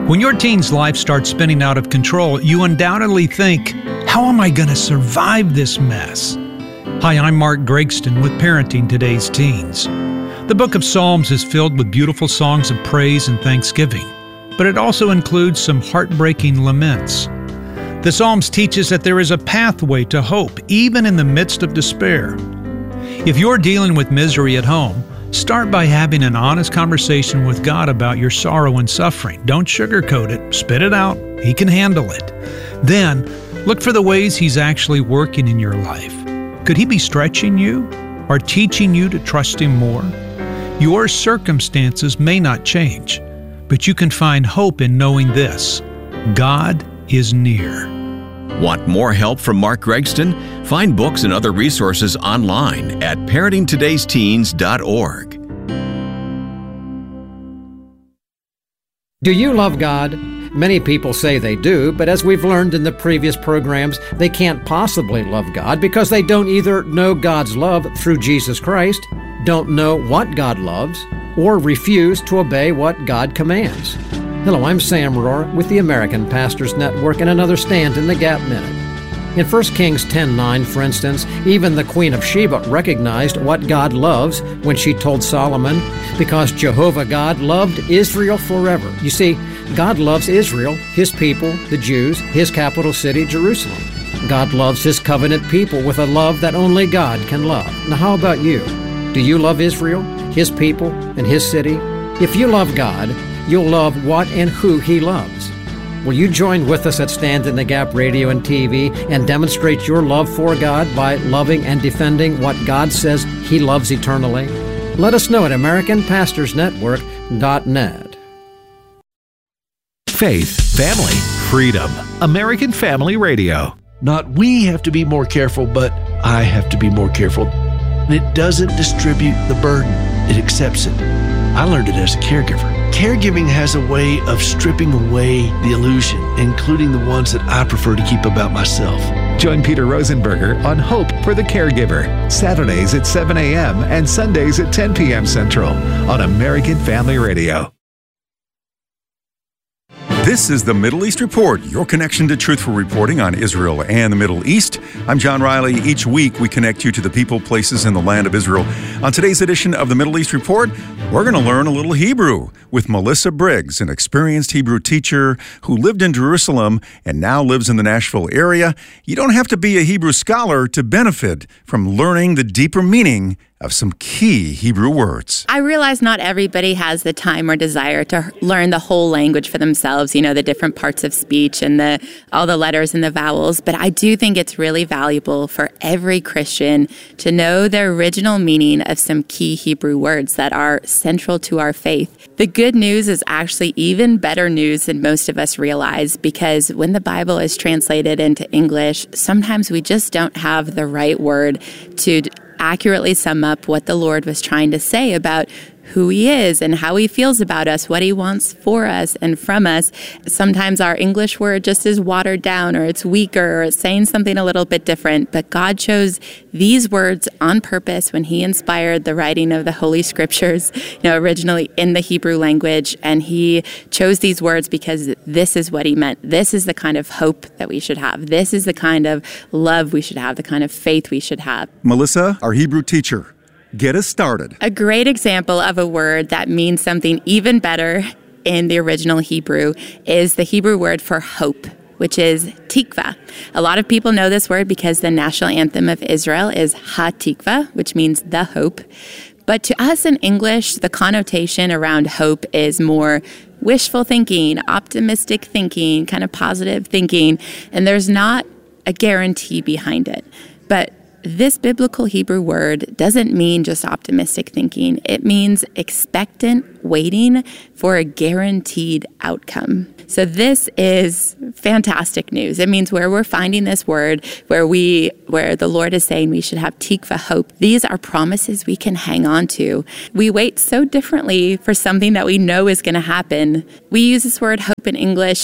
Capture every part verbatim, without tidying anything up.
When your teen's life starts spinning out of control, you undoubtedly think, how am I going to survive this mess? Hi, I'm Mark Gregston with Parenting Today's Teens. The book of Psalms is filled with beautiful songs of praise and thanksgiving, but it also includes some heartbreaking laments. The Psalms teach us that there is a pathway to hope, even in the midst of despair. If you're dealing with misery at home, start by having an honest conversation with God about your sorrow and suffering. Don't sugarcoat it. Spit it out. He can handle it. Then, look for the ways He's actually working in your life. Could He be stretching you or teaching you to trust Him more? Your circumstances may not change, but you can find hope in knowing this: God is near. Want more help from Mark Gregston? Find books and other resources online at parenting todays teens dot org. Do you love God? Many people say they do, but as we've learned in the previous programs, they can't possibly love God because they don't either know God's love through Jesus Christ, don't know what God loves, or refuse to obey what God commands. Hello, I'm Sam Rohr with the American Pastors Network and another Stand in the Gap Minute. In First Kings ten nine, for instance, even the Queen of Sheba recognized what God loves when she told Solomon, because Jehovah God loved Israel forever. You see, God loves Israel, His people, the Jews, His capital city, Jerusalem. God loves His covenant people with a love that only God can love. Now, how about you? Do you love Israel, His people, and His city? If you love God, you'll love what and who He loves. Will you join with us at Stand in the Gap Radio and T V and demonstrate your love for God by loving and defending what God says He loves eternally? Let us know at American Pastors Network dot net. Faith, family, freedom. American Family Radio. Not we have to be more careful, but I have to be more careful. And it doesn't distribute the burden. It accepts it. I learned it as a caregiver. Caregiving has a way of stripping away the illusion, including the ones that I prefer to keep about myself. Join Peter Rosenberger on Hope for the Caregiver, Saturdays at seven a.m. and Sundays at ten p.m. Central on American Family Radio. This is the Middle East Report, your connection to truthful reporting on Israel and the Middle East. I'm John Riley. Each week, we connect you to the people, places, and the land of Israel. On today's edition of the Middle East Report, we're going to learn a little Hebrew with Melissa Briggs, an experienced Hebrew teacher who lived in Jerusalem and now lives in the Nashville area. You don't have to be a Hebrew scholar to benefit from learning the deeper meaning of some key Hebrew words. I realize not everybody has the time or desire to learn the whole language for themselves, you know, the different parts of speech and the all the letters and the vowels, but I do think it's really valuable for every Christian to know the original meaning of some key Hebrew words that are central to our faith. The good news is actually even better news than most of us realize, because when the Bible is translated into English, sometimes we just don't have the right word to accurately sum up what the Lord was trying to say about who He is and how He feels about us, what He wants for us and from us. Sometimes our English word just is watered down, or it's weaker, or it's saying something a little bit different. But God chose these words on purpose when He inspired the writing of the Holy Scriptures, you know, originally in the Hebrew language. And He chose these words because this is what He meant. This is the kind of hope that we should have. This is the kind of love we should have, the kind of faith we should have. Melissa, our Hebrew teacher, get us started. A great example of a word that means something even better in the original Hebrew is the Hebrew word for hope, which is tikva. A lot of people know this word because the national anthem of Israel is Ha-Tikva, which means the hope. But to us in English, the connotation around hope is more wishful thinking, optimistic thinking, kind of positive thinking, and there's not a guarantee behind it. But this biblical Hebrew word doesn't mean just optimistic thinking. It means expectant waiting for a guaranteed outcome. So this is fantastic news. It means where we're finding this word, where we, where the Lord is saying we should have tikva, hope. These are promises we can hang on to. We wait so differently for something that we know is going to happen. We use this word hope in English to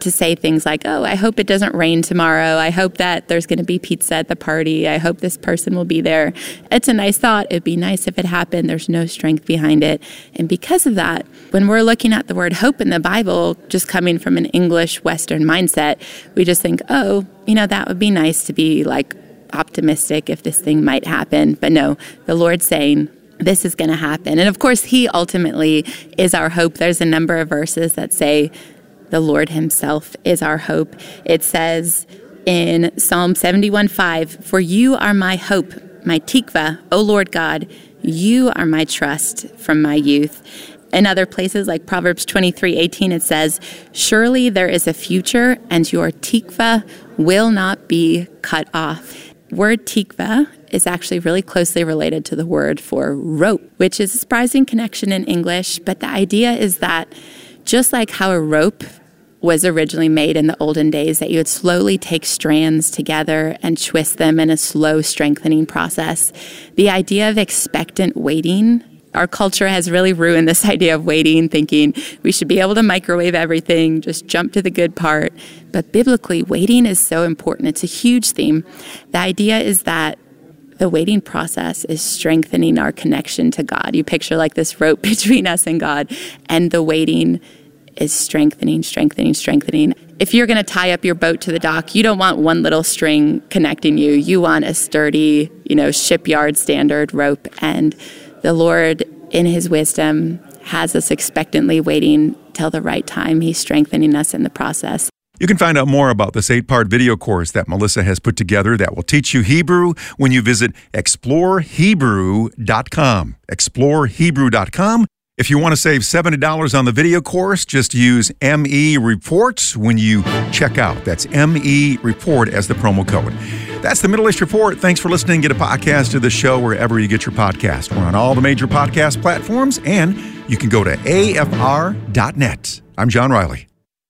to say things like, oh, I hope it doesn't rain tomorrow. I hope that there's going to be pizza at the party. I hope this person will be there. It's a nice thought. It'd be nice if it happened. There's no strength behind it. And because of that, when we're looking at the word hope in the Bible, just coming from an English Western mindset, we just think, oh, you know, that would be nice to be like optimistic if this thing might happen. But no, the Lord's saying, this is going to happen. And of course, he ultimately is our hope. There's a number of verses that say the Lord himself is our hope. It says in Psalm seventy-one five, for you are my hope, my tikva, O Lord God, you are my trust from my youth. In other places like Proverbs twenty-three eighteen, it says, surely there is a future and your tikva will not be cut off. Word tikva is actually really closely related to the word for rope, which is a surprising connection in English. But the idea is that just like how a rope was originally made in the olden days, that you would slowly take strands together and twist them in a slow strengthening process, the idea of expectant waiting, our culture has really ruined this idea of waiting, thinking we should be able to microwave everything, just jump to the good part. But biblically, waiting is so important. It's a huge theme. The idea is that the waiting process is strengthening our connection to God. You picture like this rope between us and God, and the waiting is strengthening, strengthening, strengthening. If you're going to tie up your boat to the dock, you don't want one little string connecting you. You want a sturdy, you know, shipyard standard rope. And the Lord, in his wisdom, has us expectantly waiting till the right time. He's strengthening us in the process. You can find out more about this eight-part video course that Melissa has put together that will teach you Hebrew when you visit explore hebrew dot com. explore hebrew dot com. If you want to save seventy dollars on the video course, just use M E Report when you check out. That's M E Report as the promo code. That's the Middle East Report. Thanks for listening. Get a podcast of the show wherever you get your podcast. We're on all the major podcast platforms, and you can go to A F R dot net. I'm John Riley.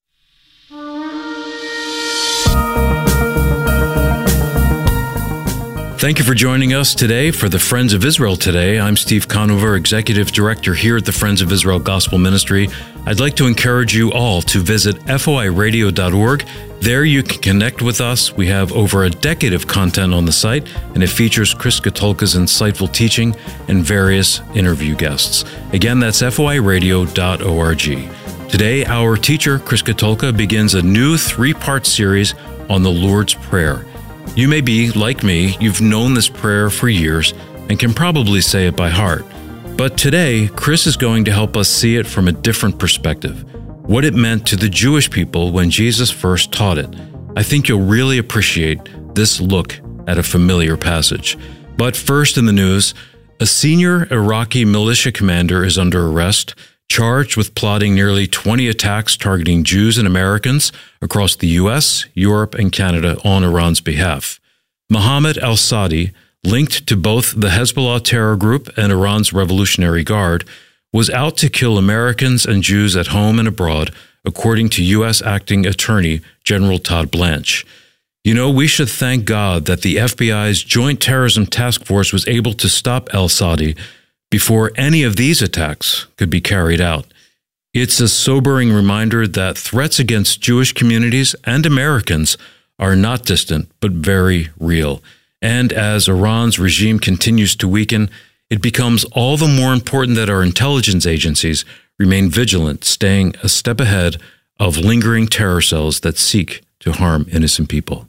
Thank you for joining us today for the Friends of Israel Today. I'm Steve Conover, Executive Director here at the Friends of Israel Gospel Ministry. I'd like to encourage you all to visit F O I radio dot org. There you can connect with us. We have over a decade of content on the site, and it features Chris Katulka's insightful teaching and various interview guests. Again, that's F O I radio dot org. Today, our teacher, Chris Katulka, begins a new three-part series on the Lord's Prayer. You may be, like me, you've known this prayer for years and can probably say it by heart. But today, Chris is going to help us see it from a different perspective, what it meant to the Jewish people when Jesus first taught it. I think you'll really appreciate this look at a familiar passage. But first in the news, a senior Iraqi militia commander is under arrest, charged with plotting nearly twenty attacks targeting Jews and Americans across the U S, Europe, and Canada on Iran's behalf. Mohammed al-Sadi, linked to both the Hezbollah terror group and Iran's Revolutionary Guard, was out to kill Americans and Jews at home and abroad, according to U S Acting Attorney General Todd Blanche. You know, we should thank God that the F B I's Joint Terrorism Task Force was able to stop al-Sadi before any of these attacks could be carried out. It's a sobering reminder that threats against Jewish communities and Americans are not distant, but very real. And as Iran's regime continues to weaken, it becomes all the more important that our intelligence agencies remain vigilant, staying a step ahead of lingering terror cells that seek to harm innocent people.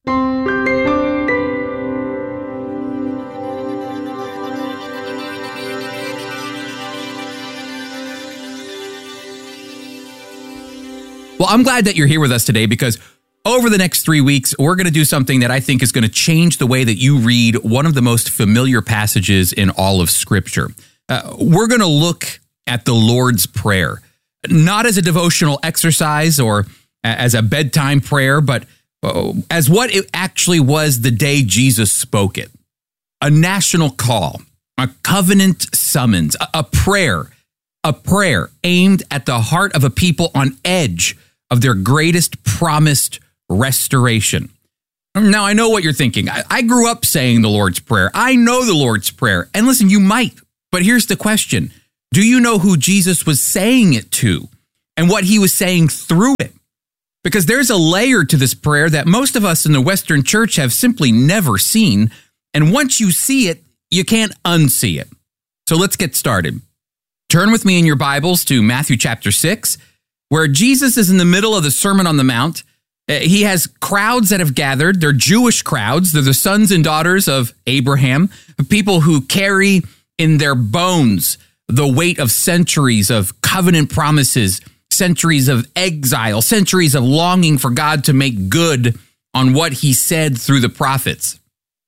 Well, I'm glad that you're here with us today because over the next three weeks, we're going to do something that I think is going to change the way that you read one of the most familiar passages in all of Scripture. Uh, we're going to look at the Lord's Prayer, not as a devotional exercise or as a bedtime prayer, but uh, as what it actually was the day Jesus spoke it. A national call, a covenant summons, a, a prayer, a prayer aimed at the heart of a people on edge of their greatest promised restoration. Now, I know what you're thinking. I, I grew up saying the Lord's Prayer. I know the Lord's Prayer. And listen, you might, but here's the question. Do you know who Jesus was saying it to and what he was saying through it? because there's a layer to this prayer that most of us in the Western church have simply never seen. And once you see it, you can't unsee it. So let's get started. Turn with me in your Bibles to Matthew chapter six, where Jesus is in the middle of the Sermon on the Mount. He has crowds that have gathered. They're Jewish crowds. They're the sons and daughters of Abraham, people who carry in their bones the weight of centuries of covenant promises, centuries of exile, centuries of longing for God to make good on what he said through the prophets.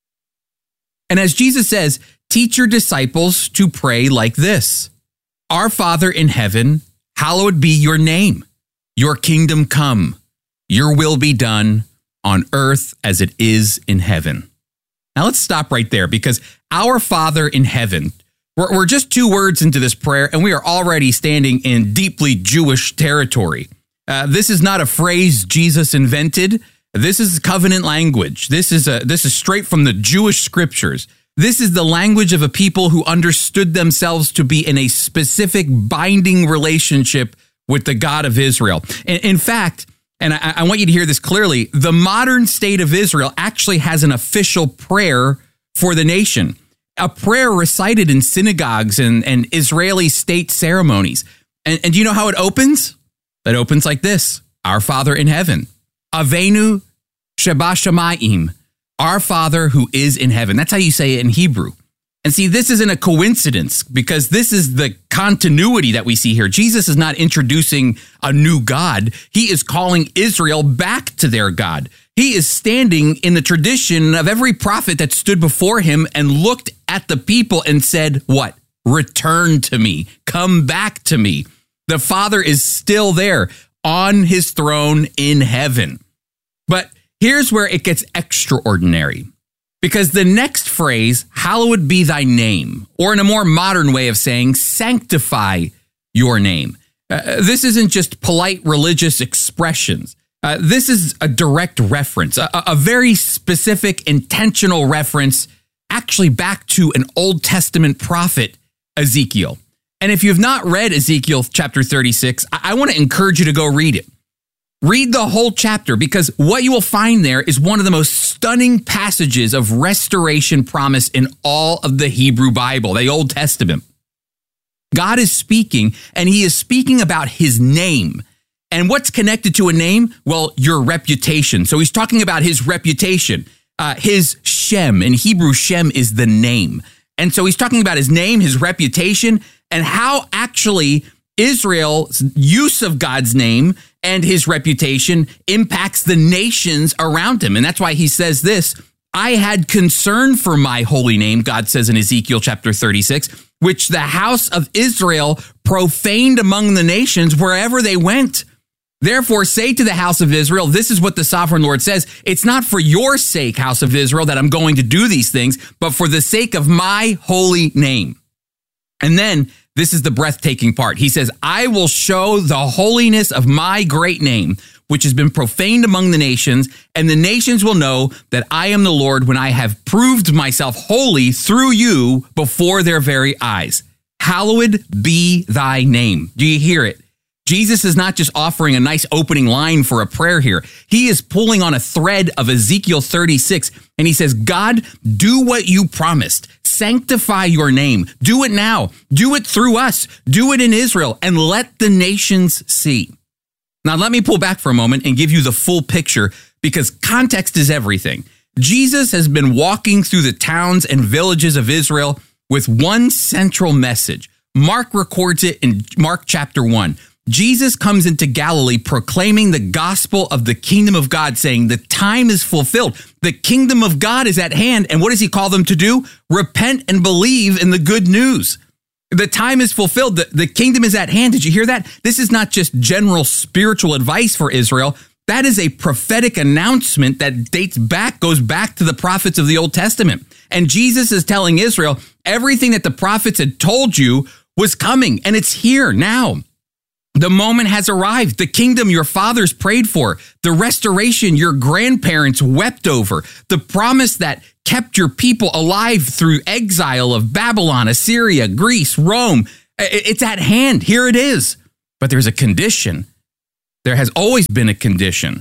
And as Jesus says, teach your disciples to pray like this: Our Father in heaven, hallowed be your name. Your kingdom come. Your will be done on earth as it is in heaven. Now let's stop right there, because our Father in heaven, we're, we're just two words into this prayer, and we are already standing in deeply Jewish territory. Uh, this is not a phrase Jesus invented. This is covenant language. This is a this is straight from the Jewish scriptures. This is the language of a people who understood themselves to be in a specific binding relationship with the God of Israel. In, in fact, and I, I want you to hear this clearly, the modern state of Israel actually has an official prayer for the nation, a prayer recited in synagogues and, and Israeli state ceremonies. And, and do you know how it opens? It opens like this: Our Father in heaven. Avenu Shebashamayim, our Father who is in heaven. That's how you say it in Hebrew. And see, this isn't a coincidence, because this is the continuity that we see here. Jesus is not introducing a new God. He is calling Israel back to their God. He is standing in the tradition of every prophet that stood before him and looked at the people and said, what? Return to me. Come back to me. The Father is still there on his throne in heaven. But here's where it gets extraordinary, because the next phrase, hallowed be thy name, or in a more modern way of saying, sanctify your name. Uh, this isn't just polite religious expressions. Uh, this is a direct reference, a, a very specific, intentional reference, actually back to an Old Testament prophet, Ezekiel. And if you've not read Ezekiel chapter thirty-six, I, I want to encourage you to go read it. Read the whole chapter, because what you will find there is one of the most stunning passages of restoration promise in all of the Hebrew Bible, the Old Testament. God is speaking, and he is speaking about his name. And what's connected to a name? Well, your reputation. So he's talking about his reputation, uh, his Shem. In Hebrew, Shem is the name. And so he's talking about his name, his reputation, and how actually Israel's use of God's name and his reputation impacts the nations around him. And that's why he says this: I had concern for my holy name, God says in Ezekiel chapter thirty-six, which the house of Israel profaned among the nations wherever they went. Therefore, say to the house of Israel, this is what the sovereign Lord says: it's not for your sake, house of Israel, that I'm going to do these things, but for the sake of my holy name. And then this is the breathtaking part. He says, I will show the holiness of my great name, which has been profaned among the nations, and the nations will know that I am the Lord when I have proved myself holy through you before their very eyes. Hallowed be thy name. Do you hear it? Jesus is not just offering a nice opening line for a prayer here. He is pulling on a thread of Ezekiel thirty-six, and he says, God, do what you promised. Sanctify your name. Do it now. Do it through us. Do it in Israel, and let the nations see. Now, let me pull back for a moment and give you the full picture, because context is everything. Jesus has been walking through the towns and villages of Israel with one central message. Mark records it in Mark chapter one. Jesus comes into Galilee proclaiming the gospel of the kingdom of God, saying the time is fulfilled. The kingdom of God is at hand. And what does he call them to do? Repent and believe in the good news. The time is fulfilled. The, the kingdom is at hand. Did you hear that? This is not just general spiritual advice for Israel. That is a prophetic announcement that dates back, goes back to the prophets of the Old Testament. And Jesus is telling Israel, everything that the prophets had told you was coming, and it's here now. The moment has arrived. The kingdom your fathers prayed for, the restoration your grandparents wept over, the promise that kept your people alive through exile of Babylon, Assyria, Greece, Rome. It's at hand. Here it is. But there's a condition. there has always been a condition.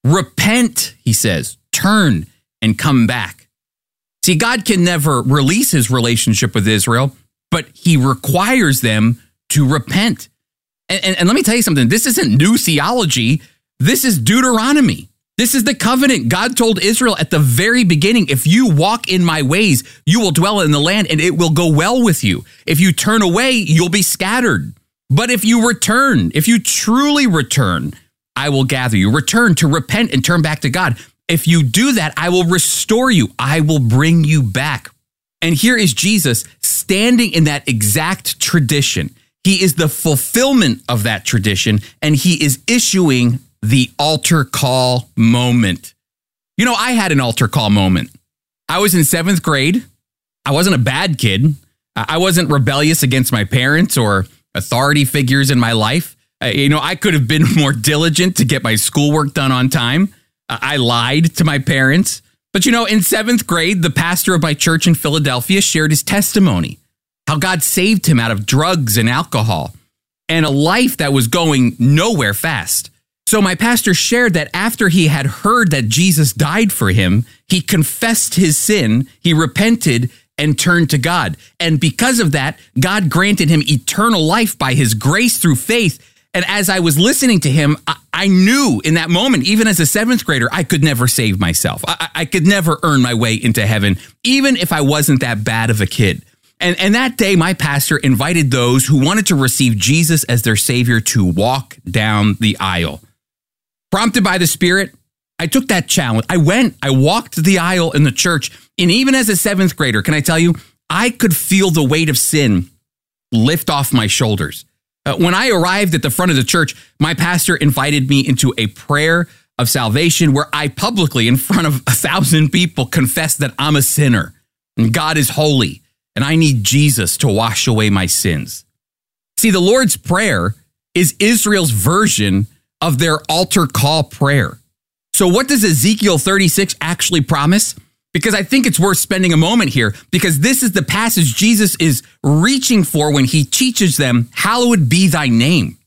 Repent, he says, turn and come back. See, God can never release his relationship with Israel, but he requires them to repent. And, and, and let me tell you something, this isn't new theology. This is Deuteronomy. This is the covenant. God told Israel at the very beginning, if you walk in my ways, you will dwell in the land and it will go well with you. If you turn away, you'll be scattered. But if you return, if you truly return, I will gather you. Return to repent and turn back to God. If you do that, I will restore you. I will bring you back. And here is Jesus standing in that exact tradition. He is the fulfillment of that tradition, and he is issuing the altar call moment. You know, I had an altar call moment. I was in seventh grade. I wasn't a bad kid. I wasn't rebellious against my parents or authority figures in my life. Uh, you know, I could have been more diligent to get my schoolwork done on time. Uh, I lied to my parents. But, you know, in seventh grade, the pastor of my church in Philadelphia shared his testimony, how God saved him out of drugs and alcohol and a life that was going nowhere fast. So my pastor shared that after he had heard that Jesus died for him, he confessed his sin, he repented, and turned to God. And because of that, God granted him eternal life by his grace through faith. And as I was listening to him, I, I knew in that moment, even as a seventh grader, I could never save myself. I, I could never earn my way into heaven, even if I wasn't that bad of a kid. And, and that day, my pastor invited those who wanted to receive Jesus as their Savior to walk down the aisle. Prompted by the Spirit, I took that challenge. I went, I walked the aisle in the church. And even as a seventh grader, can I tell you, I could feel the weight of sin lift off my shoulders. Uh, when I arrived at the front of the church, my pastor invited me into a prayer of salvation where I publicly, in front of a thousand people, confessed that I'm a sinner and God is holy and I need Jesus to wash away my sins. See, the Lord's Prayer is Israel's version of their altar call prayer. So what does Ezekiel thirty-six actually promise? Because I think it's worth spending a moment here, because this is the passage Jesus is reaching for when he teaches them, hallowed be thy name.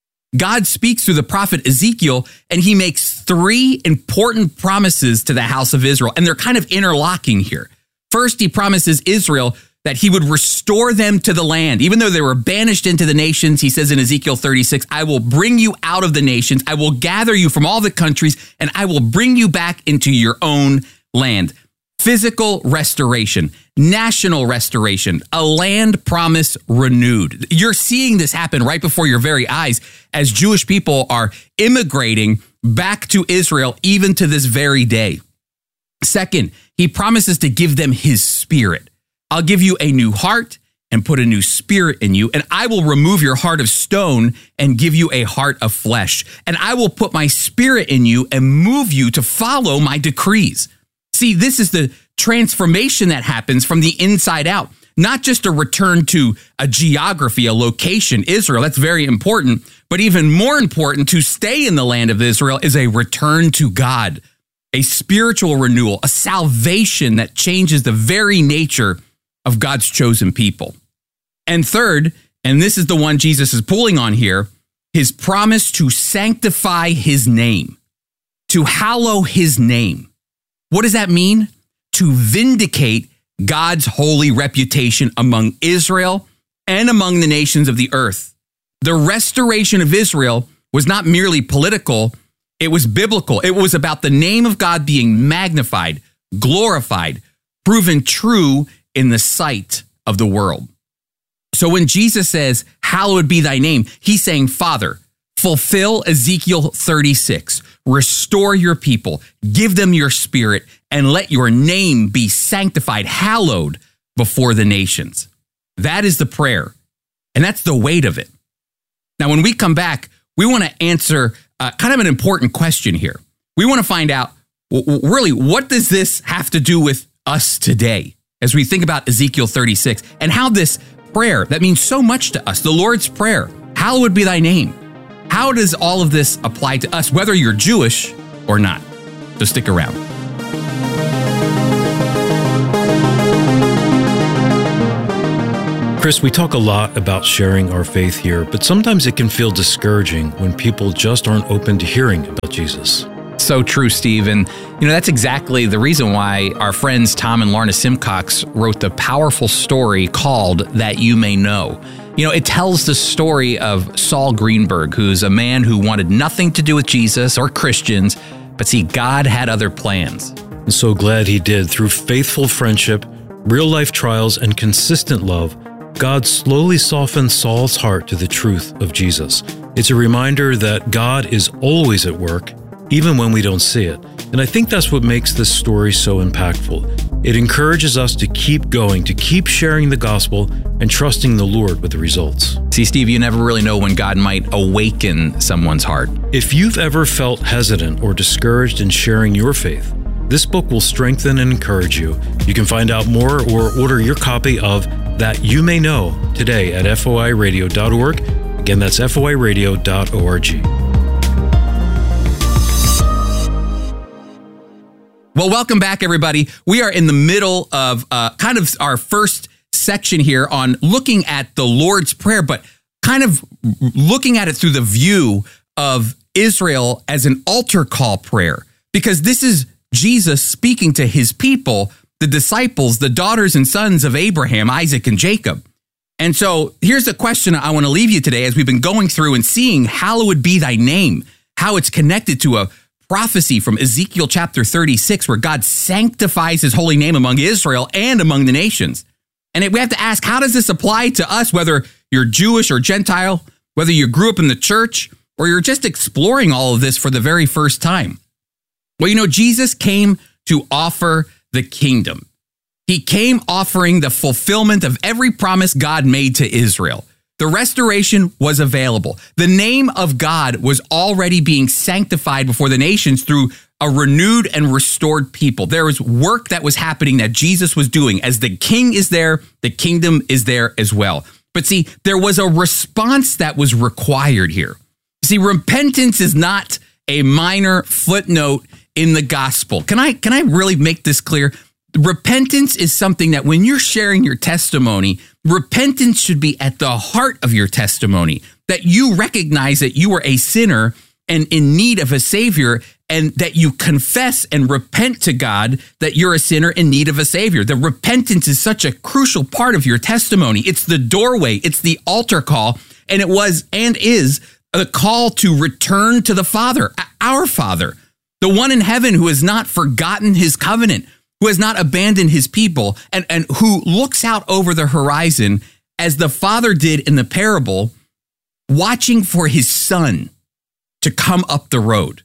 God speaks through the prophet Ezekiel, and he makes three important promises to the house of Israel, and they're kind of interlocking here. First, he promises Israel that he would restore them to the land. Even though they were banished into the nations, he says in Ezekiel thirty-six, I will bring you out of the nations, I will gather you from all the countries, and I will bring you back into your own land. Physical restoration, national restoration, a land promise renewed. You're seeing this happen right before your very eyes as Jewish people are immigrating back to Israel, even to this very day. Second, he promises to give them his Spirit. I'll give you a new heart and put a new spirit in you, and I will remove your heart of stone and give you a heart of flesh. And I will put my Spirit in you and move you to follow my decrees. See, this is the transformation that happens from the inside out, not just a return to a geography, a location, Israel. That's very important. But even more important, to stay in the land of Israel is a return to God, a spiritual renewal, a salvation that changes the very nature of God's chosen people. And third, and this is the one Jesus is pulling on here, his promise to sanctify his name, to hallow his name. What does that mean? To vindicate God's holy reputation among Israel and among the nations of the earth. The restoration of Israel was not merely political, it was biblical. It was about the name of God being magnified, glorified, proven true in the sight of the world. So when Jesus says, hallowed be thy name, he's saying, Father, fulfill Ezekiel thirty-six, restore your people, give them your Spirit, and let your name be sanctified, hallowed before the nations. That is the prayer, and that's the weight of it. Now, when we come back, we want to answer uh, kind of an important question here. We want to find out, w- w- really, what does this have to do with us today as we think about Ezekiel thirty-six and how this prayer that means so much to us, the Lord's Prayer, hallowed be thy name. How does all of this apply to us, whether you're Jewish or not? So stick around. Chris, we talk a lot about sharing our faith here, but sometimes it can feel discouraging when people just aren't open to hearing about Jesus. So true, Steve. And, you know, that's exactly the reason why our friends Tom and Lorna Simcox wrote the powerful story called That You May Know. You know, it tells the story of Saul Greenberg, who's a man who wanted nothing to do with Jesus or Christians, but see, God had other plans. I'm so glad he did. Through faithful friendship, real-life trials, and consistent love, God slowly softened Saul's heart to the truth of Jesus. It's a reminder that God is always at work, even when we don't see it. And I think that's what makes this story so impactful. It encourages us to keep going, to keep sharing the gospel and trusting the Lord with the results. See, Steve, you never really know when God might awaken someone's heart. If you've ever felt hesitant or discouraged in sharing your faith, this book will strengthen and encourage you. You can find out more or order your copy of That You May Know today at F O I radio dot org. Again, that's F O I radio dot org. Well, welcome back, everybody. We are in the middle of uh, kind of our first section here on looking at the Lord's Prayer, but kind of looking at it through the view of Israel as an altar call prayer, because this is Jesus speaking to his people, the disciples, the daughters and sons of Abraham, Isaac, and Jacob. And so here's a question I want to leave you today as we've been going through and seeing hallowed be thy name, how it's connected to a prophecy from Ezekiel chapter thirty-six, where God sanctifies his holy name among Israel and among the nations. And we have to ask, how does this apply to us, whether you're Jewish or Gentile, whether you grew up in the church, or you're just exploring all of this for the very first time? Well, you know, Jesus came to offer the kingdom. He came offering the fulfillment of every promise God made to Israel. The restoration was available. The name of God was already being sanctified before the nations through a renewed and restored people. There was work that was happening that Jesus was doing. As the king is there, the kingdom is there as well. But see, there was a response that was required here. See, repentance is not a minor footnote in the gospel. Can I, can I really make this clear? Repentance is something that when you're sharing your testimony, repentance should be at the heart of your testimony, that you recognize that you are a sinner and in need of a savior, and that you confess and repent to God that you're a sinner in need of a savior. The repentance is such a crucial part of your testimony. It's the doorway, it's the altar call, and it was and is a call to return to the Father, our Father, the one in heaven who has not forgotten his covenant, who has not abandoned his people, and, and who looks out over the horizon as the father did in the parable, watching for his son to come up the road.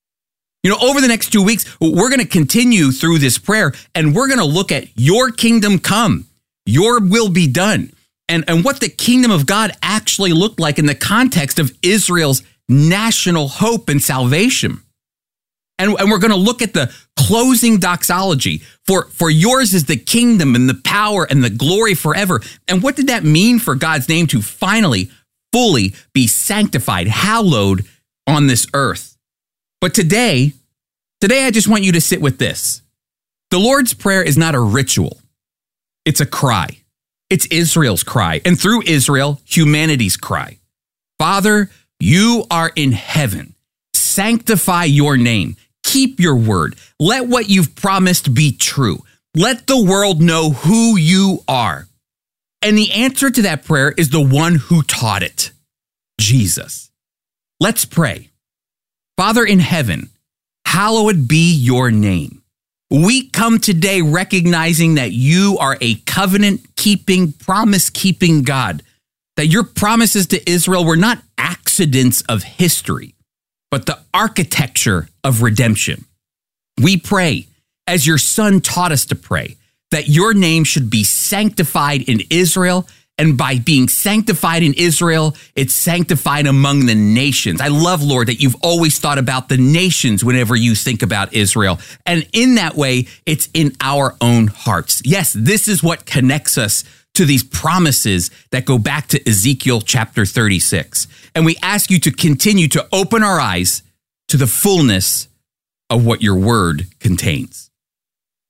You know, over the next two weeks, we're going to continue through this prayer, and we're going to look at your kingdom come, your will be done, and, and what the kingdom of God actually looked like in the context of Israel's national hope and salvation. And, and we're going to look at the closing doxology. For, for yours is the kingdom and the power and the glory forever. And what did that mean for God's name to finally, fully be sanctified, hallowed on this earth? But today, today I just want you to sit with this. The Lord's Prayer is not a ritual. It's a cry. It's Israel's cry. And through Israel, humanity's cry. Father, you are in heaven. Sanctify your name. Keep your word. Let what you've promised be true. Let the world know who you are. And the answer to that prayer is the one who taught it, Jesus. Let's pray. Father in heaven, hallowed be your name. We come today recognizing that you are a covenant-keeping, promise-keeping God, that your promises to Israel were not accidents of history, but the architecture of redemption. We pray, as your son taught us to pray, that your name should be sanctified in Israel, and by being sanctified in Israel, it's sanctified among the nations. I love, Lord, that you've always thought about the nations whenever you think about Israel. And in that way, it's in our own hearts. Yes, this is what connects us to these promises that go back to Ezekiel chapter thirty-six. And we ask you to continue to open our eyes to the fullness of what your word contains.